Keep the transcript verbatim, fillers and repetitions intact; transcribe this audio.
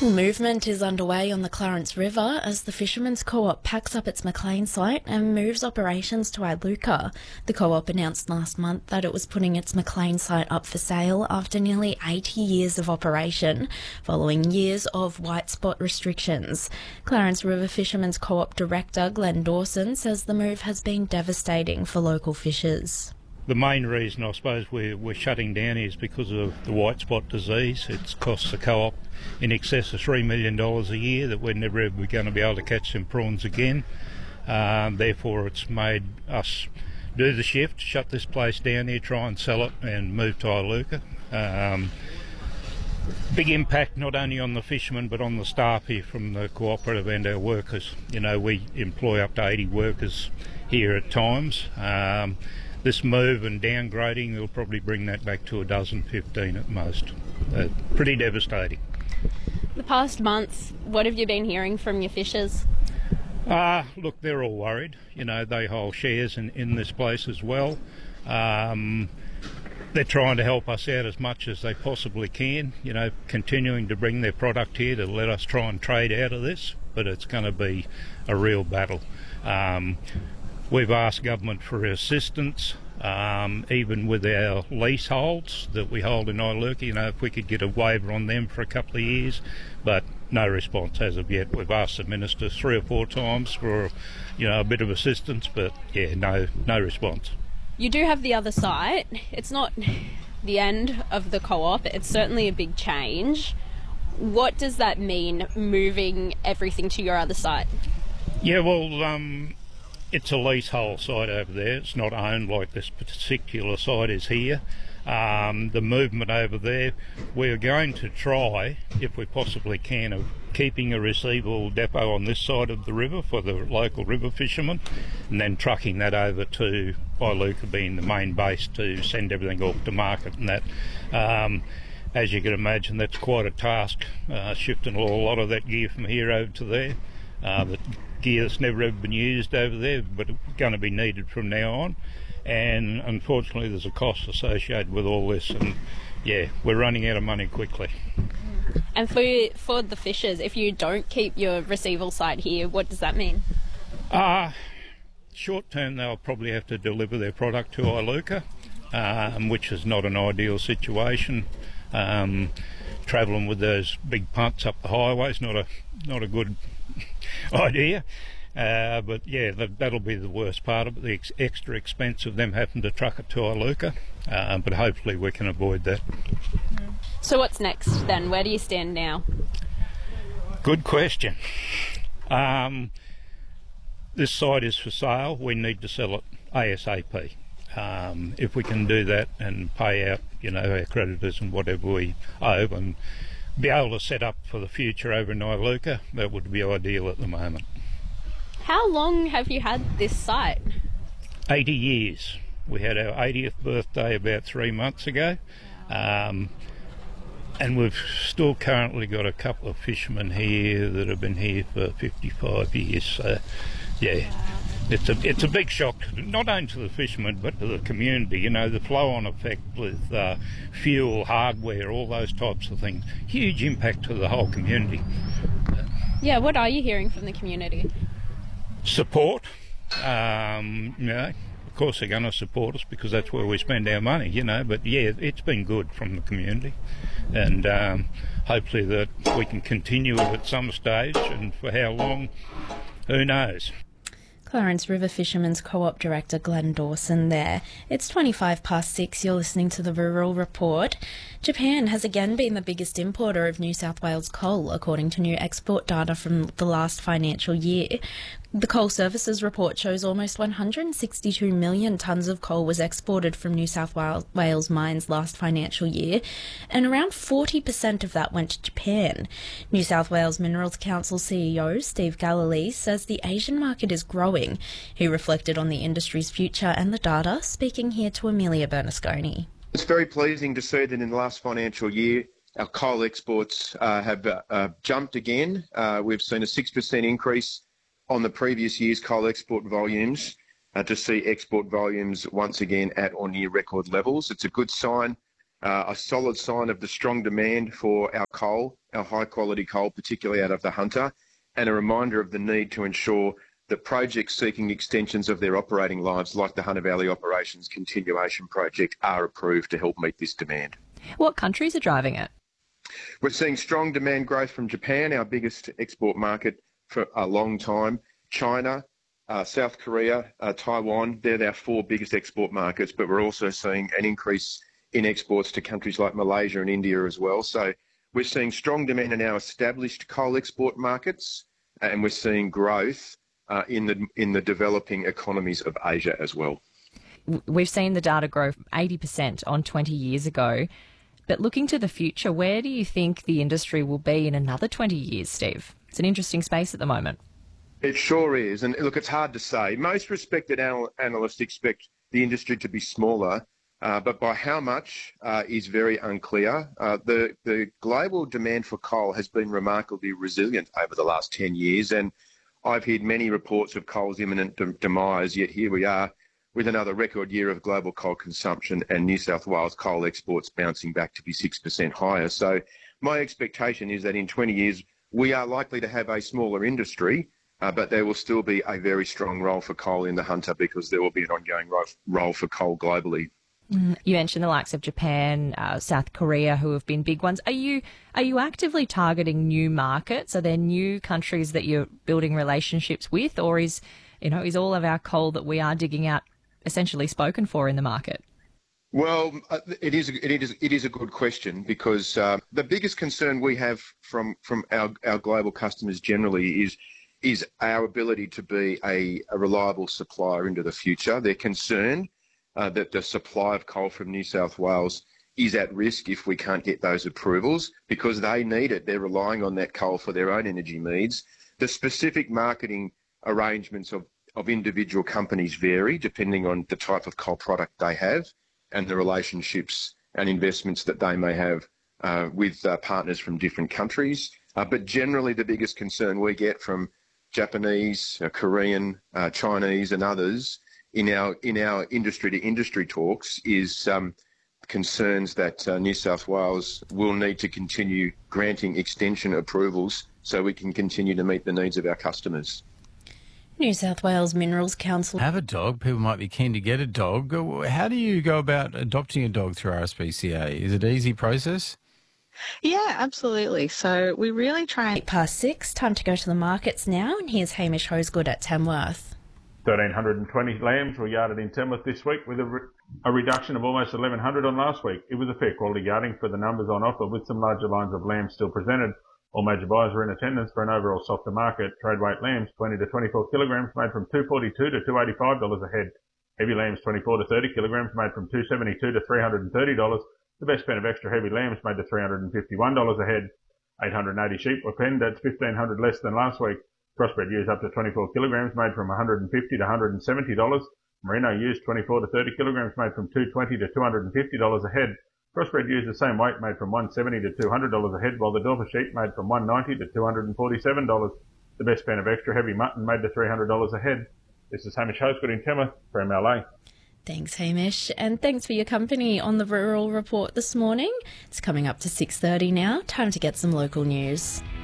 Movement is underway on the Clarence River as the Fishermen's Co-op packs up its Maclean site and moves operations to Iluka. The Co-op announced last month that it was putting its Maclean site up for sale after nearly eighty years of operation, following years of white spot restrictions. Clarence River Fishermen's Co-op Director Glenn Dawson says the move has been devastating for local fishers. The main reason I suppose we're, we're shutting down is because of the white spot disease. It's cost the co-op in excess of three million dollars a year that we're never ever going to be able to catch some prawns again. Um, therefore it's made us do the shift, shut this place down here, try and sell it and move to Iluka. Um, big impact not only on the fishermen but on the staff here from the cooperative and our workers. You know, we employ up to eighty workers here at times. Um, This move and downgrading will probably bring that back to a dozen, fifteen at most. Uh, pretty devastating. The past months, what have you been hearing from your fishers? Uh, look, they're all worried. You know, they hold shares in, in this place as well. Um, they're trying to help us out as much as they possibly can, you know, continuing to bring their product here to let us try and trade out of this, but it's going to be a real battle. Um, We've asked government for assistance, um, even with our leaseholds that we hold in Iluka, you know, if we could get a waiver on them for a couple of years, but no response as of yet. We've asked the minister three or four times for, you know, a bit of assistance, but yeah, no, no response. You do have the other site. It's not the end of the co-op. It's certainly a big change. What does that mean, moving everything to your other site? Yeah, well, um, it's a leasehold site over there. It's not owned like this particular site is here. Um, the movement over there, we're going to try, if we possibly can, of keeping a receivable depot on this side of the river for the local river fishermen, and then trucking that over to Iluka being the main base to send everything off to market and that. Um, as you can imagine, that's quite a task, uh, shifting a lot of that gear from here over to there. Uh, the gear that's never ever been used over there, but it's going to be needed from now on. And unfortunately, there's a cost associated with all this, and yeah, we're running out of money quickly. And for for the fishers, if you don't keep your receivable site here, what does that mean? Uh, short term, they'll probably have to deliver their product to Iluka, um, which is not an ideal situation. Um, travelling with those big punts up the highway is not a not a good idea, uh, but yeah, that, that'll be the worst part of it, the ex extra expense of them having to truck it to Iluka, uh, but hopefully we can avoid that. So what's next then? Where do you stand now? Good question. Um, this site is for sale. We need to sell it ASAP. Um, if we can do that and pay out, you know, our creditors and whatever we owe and be able to set up for the future over in Iluka, that would be ideal at the moment. How long have you had this site? eighty years. We had our eightieth birthday about three months ago, um, and we've still currently got a couple of fishermen here that have been here for fifty-five years. So, yeah. It's a it's a big shock, not only to the fishermen but to the community. You know, the flow-on effect with uh, fuel, hardware, all those types of things. Huge impact to the whole community. Yeah, what are you hearing from the community? Support. Um, you know, of course they're going to support us because that's where we spend our money. You know, but yeah, it's been good from the community, and um, hopefully that we can continue it at some stage. And for how long, who knows? Clarence River Fishermen's Co-op Director Glenn Dawson there. It's twenty-five past six, you're listening to the Rural Report. Japan has again been the biggest importer of New South Wales coal, according to new export data from the last financial year. The Coal Services report shows almost one hundred sixty-two million tonnes of coal was exported from New South Wales mines last financial year, and around forty percent of that went to Japan. New South Wales Minerals Council C E O Steve Galilee says the Asian market is growing. He reflected on the industry's future and the data, speaking here to Amelia Bernasconi. It's very pleasing to see that in the last financial year, our coal exports uh, have uh, uh, jumped again. Uh, we've seen a six percent increase on the previous year's coal export volumes uh, to see export volumes once again at or near record levels. It's a good sign, uh, a solid sign of the strong demand for our coal our high-quality coal, particularly out of the Hunter, and a reminder of the need to ensure that projects seeking extensions of their operating lives, like the Hunter Valley Operations Continuation Project, are approved to help meet this demand. What countries are driving it? We're seeing strong demand growth from Japan, our biggest export market for a long time, China, uh, South Korea, uh, Taiwan. They're our four biggest export markets, but we're also seeing an increase in exports to countries like Malaysia and India as well. So we're seeing strong demand in our established coal export markets, and we're seeing growth uh, in the in the developing economies of Asia as well. We've seen the data grow eighty percent on twenty years ago. But looking to the future, where do you think the industry will be in another twenty years, Steve? It's an interesting space at the moment. It sure is. And look, it's hard to say. Most respected anal- analysts expect the industry to be smaller, uh, but by how much uh, is very unclear. Uh, the, the global demand for coal has been remarkably resilient over the last ten years, and I've heard many reports of coal's imminent de- demise, yet here we are with another record year of global coal consumption and New South Wales coal exports bouncing back to be six percent higher. So my expectation is that in twenty years, we are likely to have a smaller industry, uh, but there will still be a very strong role for coal in the Hunter because there will be an ongoing ro- role for coal globally. Mm, you mentioned the likes of Japan, uh, South Korea, who have been big ones. Are you are you actively targeting new markets? Are there new countries that you're building relationships with, or is you know is all of our coal that we are digging out essentially spoken for in the market? Well, it is it is it is a good question because uh, the biggest concern we have from from our, our global customers generally is is our ability to be a, a reliable supplier into the future. They're concerned uh, that the supply of coal from New South Wales is at risk if we can't get those approvals because they need it. They're relying on that coal for their own energy needs. The specific marketing arrangements of of individual companies vary depending on the type of coal product they have and the relationships and investments that they may have uh, with uh, partners from different countries. Uh, but generally the biggest concern we get from Japanese, uh, Korean, uh, Chinese and others in our in our industry to industry talks is um, concerns that uh, New South Wales will need to continue granting extension approvals so we can continue to meet the needs of our customers. New South Wales Minerals Council have a dog. People might be keen to get a dog. How do you go about adopting a dog through R S P C A? Is it an easy process? Yeah, absolutely. So we really try and... Eight past six, time to go to the markets now, and here's Hamish Hosegood at Tamworth. one thousand three hundred twenty lambs were yarded in Tamworth this week with a, re- a reduction of almost eleven hundred on last week. It was a fair quality yarding for the numbers on offer with some larger lines of lambs still presented. All major buyers were in attendance for an overall softer market. Trade weight lambs twenty to twenty-four kilograms made from two forty-two to two eighty-five dollars a head. Heavy lambs twenty-four to thirty kilograms made from two seventy-two to three hundred thirty dollars. The best pen of extra heavy lambs made to three hundred fifty-one dollars a head. eight hundred eighty sheep were penned at fifteen hundred less than last week. Crossbred ewes up to twenty-four kilograms made from one hundred fifty to one hundred seventy dollars. Merino ewes twenty-four to thirty kilograms made from two twenty to two hundred fifty dollars a head. Crossbred ewes the same weight made from one seventy to two hundred dollars a head, while the Dorper sheep made from one ninety to two hundred forty-seven dollars. The best pen of extra heavy mutton made to three hundred dollars a head. This is Hamish Hosegood in Tamworth for M L A. Thanks, Hamish, and thanks for your company on the Rural Report this morning. It's coming up to six thirty now. Time to get some local news.